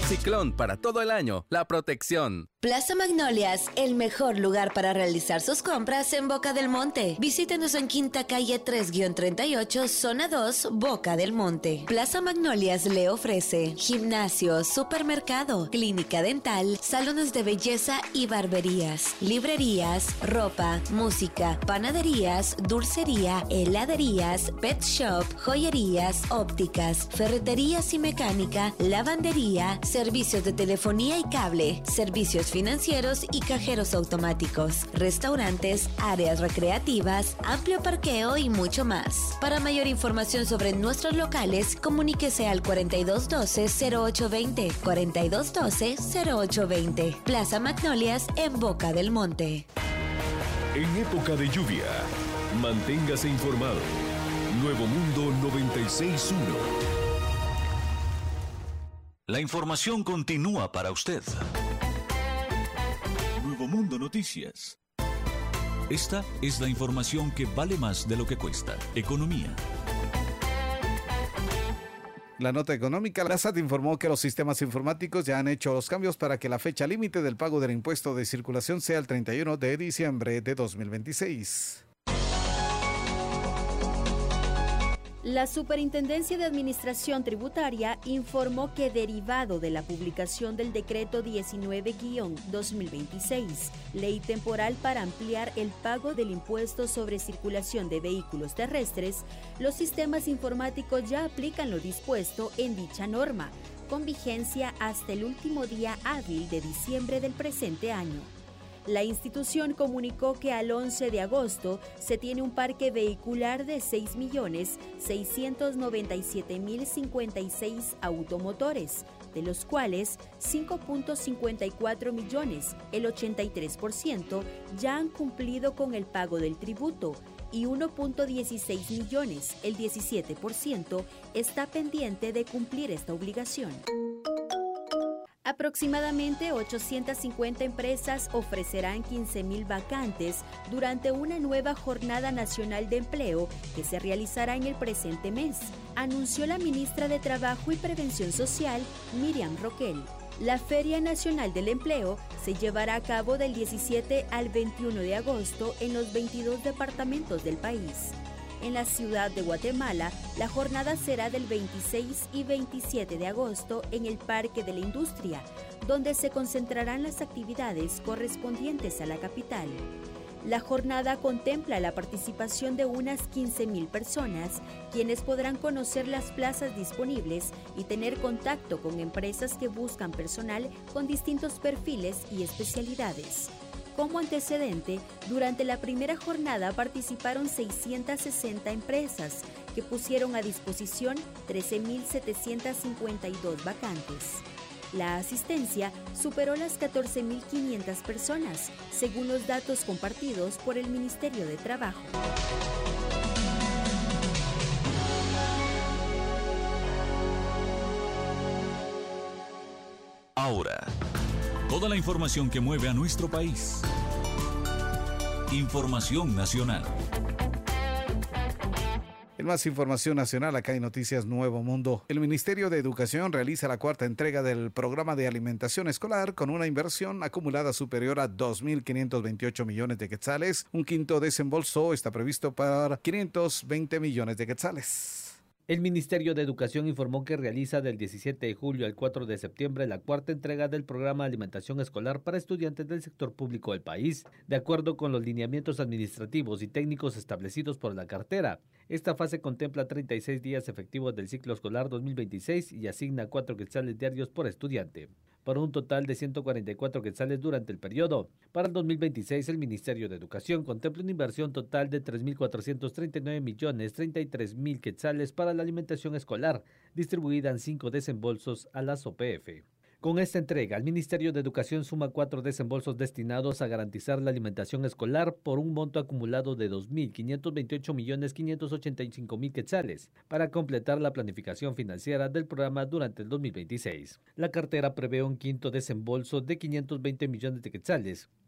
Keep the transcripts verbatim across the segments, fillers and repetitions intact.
Ciclón para todo el año, la protección. Plaza Magnolias, el mejor lugar para realizar sus compras en Boca del Monte. Visítenos en Quinta Calle tres treinta y ocho, Zona dos, Boca del Monte. Plaza Magnolias le ofrece gimnasio, supermercado, clínica dental, salones de belleza y barberías, librerías, ropa, música, panaderías, dulcería, heladerías, pet shop, joyerías, ópticas, ferreterías y mecánica, lavandería, servicios de telefonía y cable, servicios financieros y cajeros automáticos, restaurantes, áreas recreativas, amplio parqueo y mucho más. Para mayor información sobre nuestros locales, comuníquese al cuarenta y dos doce, cero ocho veinte, cuarenta y dos doce, cero ocho veinte. Plaza Magnolias en Boca del Monte. En época de lluvia, manténgase informado. Nuevo Mundo noventa y seis punto uno. La información continúa para usted. Nuevo Mundo Noticias. Esta es la información que vale más de lo que cuesta. Economía. La nota económica, la SAT informó que los sistemas informáticos ya han hecho los cambios para que la fecha límite del pago del impuesto de circulación sea el treinta y uno de diciembre de dos mil veintiséis. La Superintendencia de Administración Tributaria informó que, derivado de la publicación del Decreto diecinueve guión dos mil veintiséis, Ley Temporal para ampliar el pago del impuesto sobre circulación de vehículos terrestres, los sistemas informáticos ya aplican lo dispuesto en dicha norma, con vigencia hasta el último día hábil de diciembre del presente año. La institución comunicó que al once de agosto se tiene un parque vehicular de seis millones seiscientos noventa y siete mil cincuenta y seis automotores, de los cuales cinco punto cincuenta y cuatro millones, el ochenta y tres por ciento, ya han cumplido con el pago del tributo y uno punto dieciséis millones, el diecisiete por ciento, está pendiente de cumplir esta obligación. Aproximadamente ochocientas cincuenta empresas ofrecerán quince mil vacantes durante una nueva Jornada Nacional de Empleo que se realizará en el presente mes, anunció la ministra de Trabajo y Prevención Social, Miriam Roquel. La Feria Nacional del Empleo se llevará a cabo del diecisiete al veintiuno de agosto en los veintidós departamentos del país. En la ciudad de Guatemala, la jornada será del veintiséis y veintisiete de agosto en el Parque de la Industria, donde se concentrarán las actividades correspondientes a la capital. La jornada contempla la participación de unas quince mil personas, quienes podrán conocer las plazas disponibles y tener contacto con empresas que buscan personal con distintos perfiles y especialidades. Como antecedente, durante la primera jornada participaron seiscientas sesenta empresas que pusieron a disposición trece mil setecientas cincuenta y dos vacantes. La asistencia superó las catorce mil quinientas personas, según los datos compartidos por el Ministerio de Trabajo. Ahora, toda la información que mueve a nuestro país. Información nacional. En más información nacional, acá hay Noticias Nuevo Mundo. El Ministerio de Educación realiza la cuarta entrega del programa de alimentación escolar con una inversión acumulada superior a dos mil quinientos veintiocho millones de quetzales. Un quinto desembolso está previsto para quinientos veinte millones de quetzales. El Ministerio de Educación informó que realiza del diecisiete de julio al cuatro de septiembre la cuarta entrega del programa de alimentación escolar para estudiantes del sector público del país, de acuerdo con los lineamientos administrativos y técnicos establecidos por la cartera. Esta fase contempla treinta y seis días efectivos del ciclo escolar dos mil veintiséis y asigna cuatro quetzales diarios por estudiante, para un total de ciento cuarenta y cuatro quetzales durante el periodo. Para el dos mil veintiséis, el Ministerio de Educación contempla una inversión total de tres mil cuatrocientos treinta y nueve millones treinta y tres mil quetzales para la alimentación escolar, distribuida en cinco desembolsos a las O P F. Con esta entrega, el Ministerio de Educación suma cuatro desembolsos destinados a garantizar la alimentación escolar por un monto acumulado de dos mil quinientos veintiocho millones quinientos ochenta y cinco mil quetzales para completar la planificación financiera del programa durante el dos mil veintiséis. La cartera prevé un quinto desembolso de quinientos veinte millones de quetzales,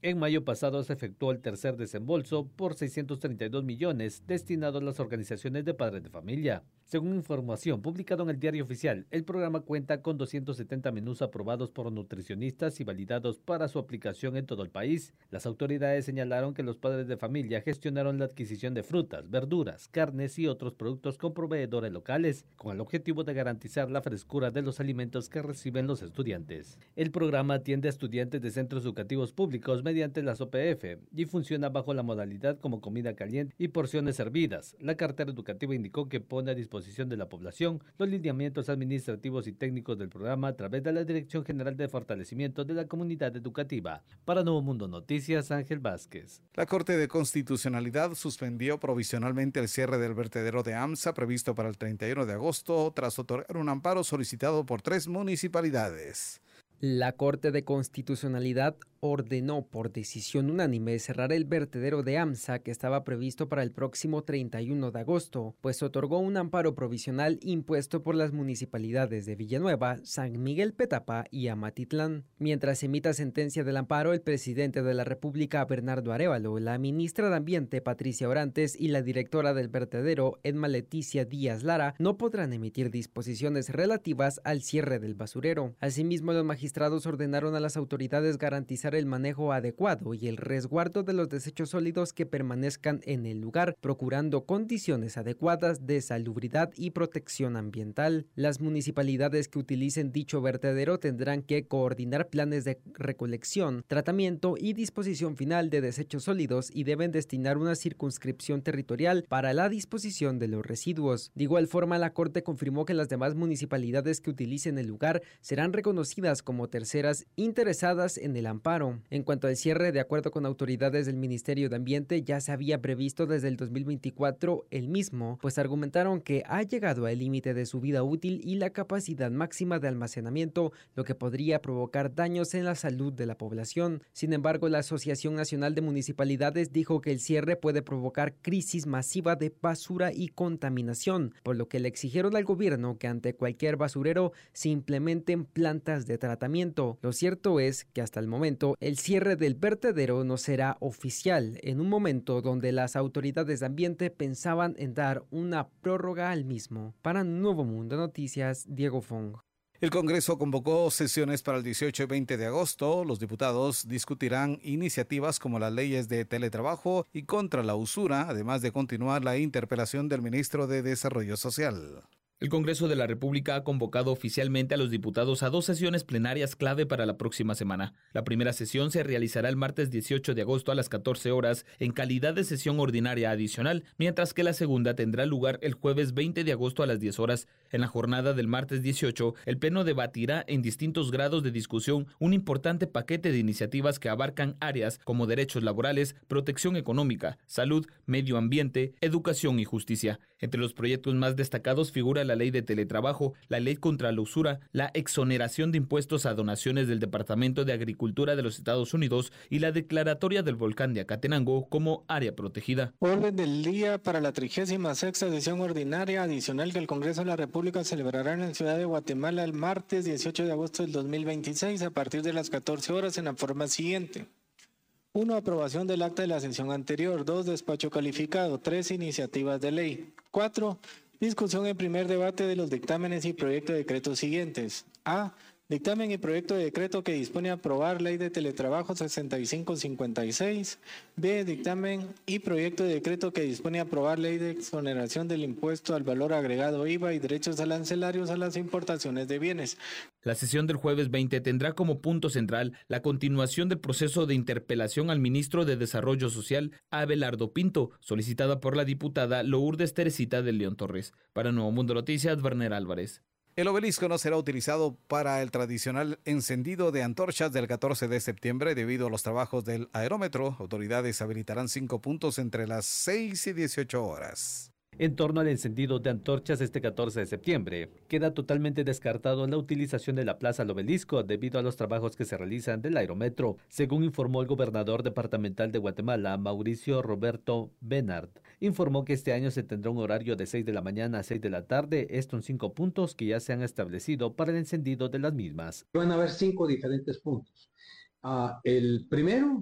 En mayo pasado se efectuó el tercer desembolso por seiscientos treinta y dos millones destinados a las organizaciones de padres de familia. Según información publicada en el Diario Oficial, el programa cuenta con doscientos setenta menús aprobados por nutricionistas y validados para su aplicación en todo el país. Las autoridades señalaron que los padres de familia gestionaron la adquisición de frutas, verduras, carnes y otros productos con proveedores locales, con el objetivo de garantizar la frescura de los alimentos que reciben los estudiantes. El programa atiende a estudiantes de centros educativos públicos mediante las O P F y funciona bajo la modalidad como comida caliente y porciones servidas. La cartera educativa indicó que pone a disposición de la población los lineamientos administrativos y técnicos del programa a través de la Dirección General de Fortalecimiento de la Comunidad Educativa. Para Nuevo Mundo Noticias, Ángel Vázquez. La Corte de Constitucionalidad suspendió provisionalmente el cierre del vertedero de AMSA previsto para el treinta y uno de agosto tras otorgar un amparo solicitado por tres municipalidades. La Corte de Constitucionalidad ordenó por decisión unánime cerrar el vertedero de AMSA que estaba previsto para el próximo treinta y uno de agosto, pues otorgó un amparo provisional impuesto por las municipalidades de Villanueva, San Miguel Petapa y Amatitlán. Mientras emita sentencia del amparo, el presidente de la República, Bernardo Arévalo, la ministra de Ambiente, Patricia Orantes, y la directora del vertedero, Edma Leticia Díaz Lara, no podrán emitir disposiciones relativas al cierre del basurero. Asimismo, los magistrados ordenaron a las autoridades garantizar el manejo adecuado y el resguardo de los desechos sólidos que permanezcan en el lugar, procurando condiciones adecuadas de salubridad y protección ambiental. Las municipalidades que utilicen dicho vertedero tendrán que coordinar planes de recolección, tratamiento y disposición final de desechos sólidos y deben destinar una circunscripción territorial para la disposición de los residuos. De igual forma, la Corte confirmó que las demás municipalidades que utilicen el lugar serán reconocidas como terceras interesadas en el amparo. En cuanto al cierre, de acuerdo con autoridades del Ministerio de Ambiente, ya se había previsto desde el dos mil veinticuatro el mismo, pues argumentaron que ha llegado al límite de su vida útil y la capacidad máxima de almacenamiento, lo que podría provocar daños en la salud de la población. Sin embargo, la Asociación Nacional de Municipalidades dijo que el cierre puede provocar crisis masiva de basura y contaminación, por lo que le exigieron al gobierno que ante cualquier basurero se implementen plantas de tratamiento. Lo cierto es que hasta el momento el cierre del vertedero no será oficial, en un momento donde las autoridades de ambiente pensaban en dar una prórroga al mismo. Para Nuevo Mundo Noticias, Diego Fong. El Congreso convocó sesiones para el dieciocho y veinte de agosto. Los diputados discutirán iniciativas como las leyes de teletrabajo y contra la usura, además de continuar la interpelación del ministro de Desarrollo Social. El Congreso de la República ha convocado oficialmente a los diputados a dos sesiones plenarias clave para la próxima semana. La primera sesión se realizará el martes dieciocho de agosto a las catorce horas en calidad de sesión ordinaria adicional, mientras que la segunda tendrá lugar el jueves veinte de agosto a las diez horas. En la jornada del martes dieciocho, el Pleno debatirá en distintos grados de discusión un importante paquete de iniciativas que abarcan áreas como derechos laborales, protección económica, salud, medio ambiente, educación y justicia. Entre los proyectos más destacados figura la ley de teletrabajo, la ley contra la usura, la exoneración de impuestos a donaciones del Departamento de Agricultura de los Estados Unidos y la declaratoria del volcán de Acatenango como área protegida. Orden del día para la trigésima sexta sesión ordinaria adicional que el Congreso de la República celebrará en la ciudad de Guatemala el martes dieciocho de agosto del dos mil veintiséis a partir de las catorce horas en la forma siguiente. uno. Aprobación del acta de la sesión anterior. dos. Despacho calificado. tres. Iniciativas de ley. cuatro. Discusión en primer debate de los dictámenes y proyecto de decretos siguientes. A. Dictamen y proyecto de decreto que dispone a aprobar ley de teletrabajo sesenta y cinco cincuenta y seis. B. Dictamen y proyecto de decreto que dispone a aprobar ley de exoneración del impuesto al valor agregado I V A y derechos arancelarios a las importaciones de bienes. La sesión del jueves veinte tendrá como punto central la continuación del proceso de interpelación al ministro de Desarrollo Social, Abelardo Pinto, solicitada por la diputada Lourdes Teresita de León Torres. Para Nuevo Mundo Noticias, Werner Álvarez. El obelisco no será utilizado para el tradicional encendido de antorchas del catorce de septiembre debido a los trabajos del aerómetro. Autoridades habilitarán cinco puntos entre las seis y dieciocho horas. En torno al encendido de antorchas este catorce de septiembre, queda totalmente descartado la utilización de la Plaza del Obelisco debido a los trabajos que se realizan del aerómetro, según informó el gobernador departamental de Guatemala, Mauricio Roberto Benard. Informó que este año se tendrá un horario de seis de la mañana a seis de la tarde, esto en cinco puntos que ya se han establecido para el encendido de las mismas. Van a haber cinco diferentes puntos. Uh, el primero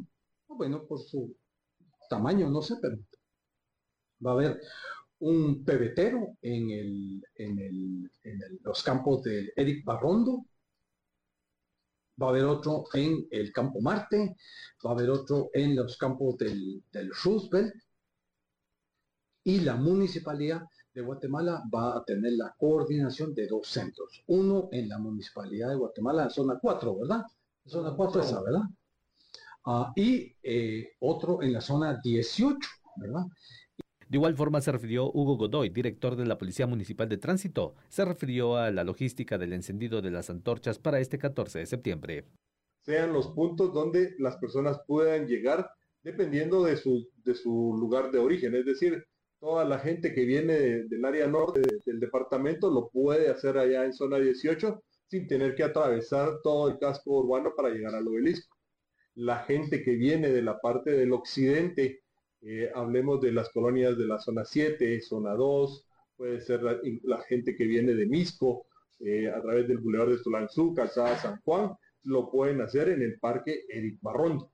Bueno, por su tamaño no se permite. Va a haber un pebetero en, el, en, el, en el, los campos de Eric Barrondo, va a haber otro en el campo Marte, va a haber otro en los campos del, del Roosevelt, y la municipalidad de Guatemala va a tener la coordinación de dos centros, uno en la municipalidad de Guatemala, en zona cuatro, ¿verdad? Zona cuatro esa, ¿verdad? Uh, y eh, otro en la zona dieciocho, ¿verdad? De igual forma se refirió Hugo Godoy, director de la Policía Municipal de Tránsito. Se refirió a la logística del encendido de las antorchas para este catorce de septiembre. Sean los puntos donde las personas puedan llegar dependiendo de su, de su lugar de origen. Es decir, toda la gente que viene de, del área norte de, del departamento lo puede hacer allá en zona dieciocho sin tener que atravesar todo el casco urbano para llegar al obelisco. La gente que viene de la parte del occidente, Eh, hablemos de las colonias de la zona siete, zona dos, puede ser la, la gente que viene de Misco, eh, a través del Boulevard de Tulanzú, Calzada San Juan, lo pueden hacer en el Parque Eric Barrondo.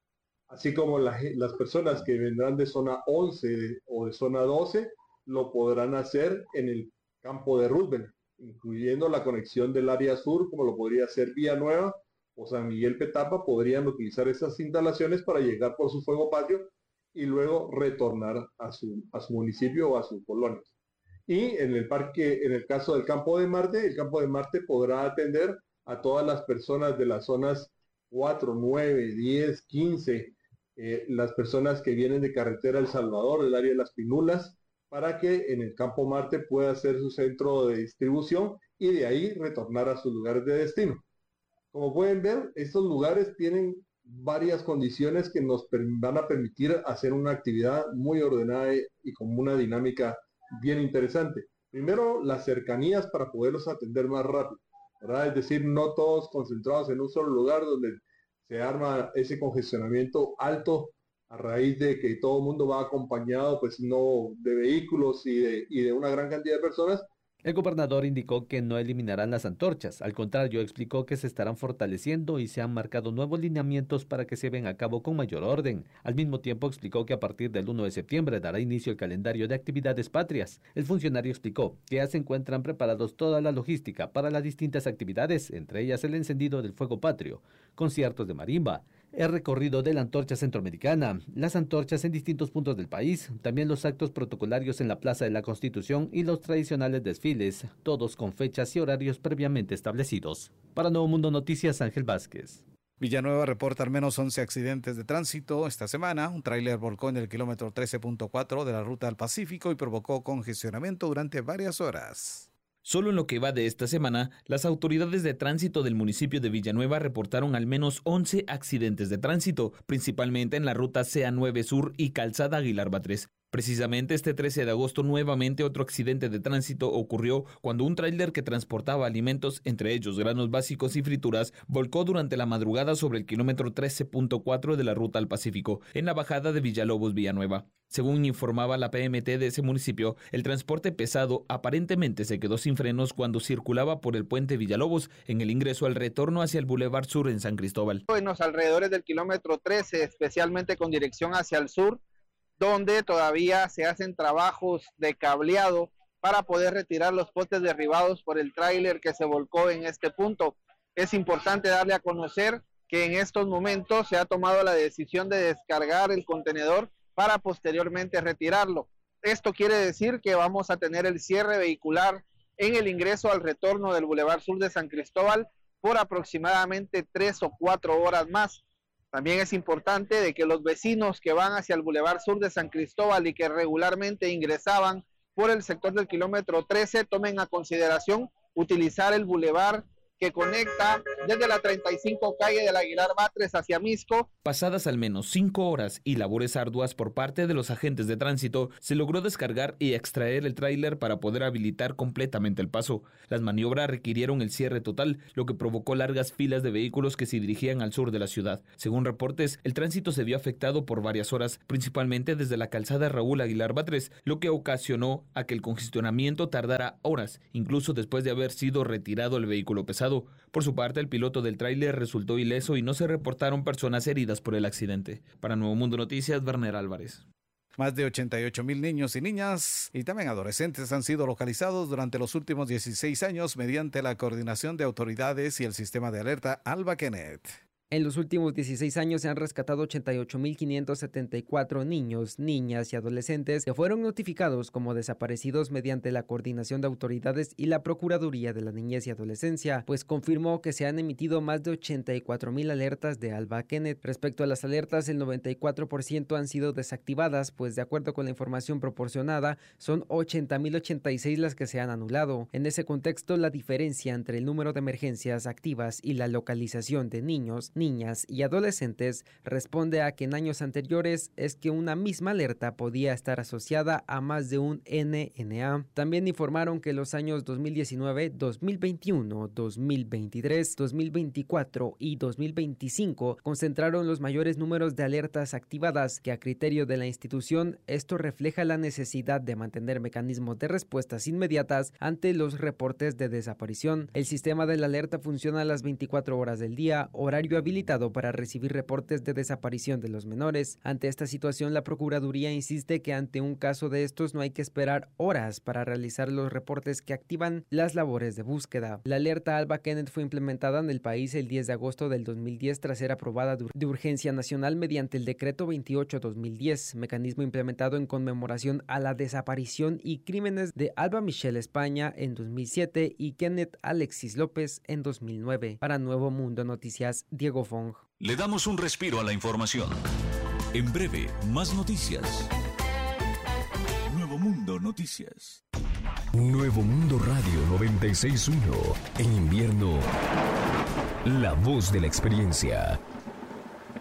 Así como la, las personas que vendrán de zona once de, o de zona doce, lo podrán hacer en el campo de Roosevelt, incluyendo la conexión del área sur, como lo podría hacer Villanueva o San Miguel Petapa, podrían utilizar esas instalaciones para llegar por su fuego patrio y luego retornar a su, a su municipio o a su colonia. Y en el parque, en el caso del Campo de Marte, el Campo de Marte podrá atender a todas las personas de las zonas cuatro, nueve, diez, quince, eh, las personas que vienen de Carretera El Salvador, el área de las Pinulas, para que en el Campo Marte pueda ser su centro de distribución y de ahí retornar a sus lugares de destino. Como pueden ver, estos lugares tienen varias condiciones que nos van a permitir hacer una actividad muy ordenada y con una dinámica bien interesante. Primero, las cercanías para poderlos atender más rápido, ¿verdad? Es decir, no todos concentrados en un solo lugar donde se arma ese congestionamiento alto a raíz de que todo el mundo va acompañado, pues no de vehículos y de, y de una gran cantidad de personas. El gobernador indicó que no eliminarán las antorchas, al contrario explicó que se estarán fortaleciendo y se han marcado nuevos lineamientos para que se lleven a cabo con mayor orden. Al mismo tiempo explicó que a partir del primero de septiembre dará inicio el calendario de actividades patrias. El funcionario explicó que ya se encuentran preparados toda la logística para las distintas actividades, entre ellas el encendido del fuego patrio, conciertos de marimba, el recorrido de la antorcha centroamericana, las antorchas en distintos puntos del país, también los actos protocolarios en la Plaza de la Constitución y los tradicionales desfiles, todos con fechas y horarios previamente establecidos. Para Nuevo Mundo Noticias, Ángel Vázquez. Villanueva reporta al menos once accidentes de tránsito esta semana. Un tráiler volcó en el kilómetro trece punto cuatro de la ruta al Pacífico y provocó congestionamiento durante varias horas. Solo en lo que va de esta semana, las autoridades de tránsito del municipio de Villanueva reportaron al menos once accidentes de tránsito, principalmente en la ruta C A nueve Sur y Calzada Aguilar Batres. Precisamente este trece de agosto nuevamente otro accidente de tránsito ocurrió cuando un tráiler que transportaba alimentos, entre ellos granos básicos y frituras, volcó durante la madrugada sobre el kilómetro trece punto cuatro de la ruta al Pacífico, en la bajada de Villalobos, Villanueva. Según informaba la P M T de ese municipio, el transporte pesado aparentemente se quedó sin frenos cuando circulaba por el puente Villalobos en el ingreso al retorno hacia el Boulevard Sur en San Cristóbal. En los alrededores del kilómetro trece, especialmente con dirección hacia el sur, donde todavía se hacen trabajos de cableado para poder retirar los postes derribados por el tráiler que se volcó en este punto. Es importante darle a conocer que en estos momentos se ha tomado la decisión de descargar el contenedor para posteriormente retirarlo. Esto quiere decir que vamos a tener el cierre vehicular en el ingreso al retorno del Boulevard Sur de San Cristóbal por aproximadamente tres o cuatro horas más. También es importante de que los vecinos que van hacia el Boulevard Sur de San Cristóbal y que regularmente ingresaban por el sector del kilómetro trece tomen a consideración utilizar el bulevar que conecta desde la treinta y cinco calle del Aguilar Batres hacia Misco. Pasadas al menos cinco horas y labores arduas por parte de los agentes de tránsito, se logró descargar y extraer el tráiler para poder habilitar completamente el paso. Las maniobras requirieron el cierre total, lo que provocó largas filas de vehículos que se dirigían al sur de la ciudad. Según reportes, el tránsito se vio afectado por varias horas, principalmente desde la calzada Raúl Aguilar Batres, lo que ocasionó a que el congestionamiento tardara horas, incluso después de haber sido retirado el vehículo pesado. Por su parte, el piloto del tráiler resultó ileso y no se reportaron personas heridas por el accidente. Para Nuevo Mundo Noticias, Werner Álvarez. Más de ochenta y ocho mil niños y niñas y también adolescentes han sido localizados durante los últimos dieciséis años mediante la coordinación de autoridades y el sistema de alerta Alba Kenneth. En los últimos dieciséis años se han rescatado ochenta y ocho mil quinientos setenta y cuatro niños, niñas y adolescentes que fueron notificados como desaparecidos mediante la coordinación de autoridades y la Procuraduría de la Niñez y Adolescencia, pues confirmó que se han emitido más de ochenta y cuatro mil alertas de Alba Kenneth. Respecto a las alertas, el noventa y cuatro por ciento han sido desactivadas, pues de acuerdo con la información proporcionada, son ochenta mil ochenta y seis las que se han anulado. En ese contexto, la diferencia entre el número de emergencias activas y la localización de niños, niñas y adolescentes responde a que en años anteriores es que una misma alerta podía estar asociada a más de un N N A. También informaron que los años dos mil diecinueve, dos mil veintiuno, dos mil veintitrés, dos mil veinticuatro y dos mil veinticinco concentraron los mayores números de alertas activadas, que a criterio de la institución esto refleja la necesidad de mantener mecanismos de respuestas inmediatas ante los reportes de desaparición. El sistema de la alerta funciona a las veinticuatro horas del día, horario habilitado para recibir reportes de desaparición de los menores. Ante esta situación, la Procuraduría insiste que ante un caso de estos no hay que esperar horas para realizar los reportes que activan las labores de búsqueda. La alerta Alba Kenneth fue implementada en el país el diez de agosto del dos mil diez tras ser aprobada de urgencia nacional mediante el decreto veintiocho dos mil diez, mecanismo implementado en conmemoración a la desaparición y crímenes de Alba Michelle España en dos mil siete y Kenneth Alexis López en dos mil nueve. Para Nuevo Mundo Noticias, Diego Fong. Le damos un respiro a la información. En breve, más noticias. Nuevo Mundo Noticias. Nuevo Mundo Radio noventa y seis punto uno. En invierno, la voz de la experiencia.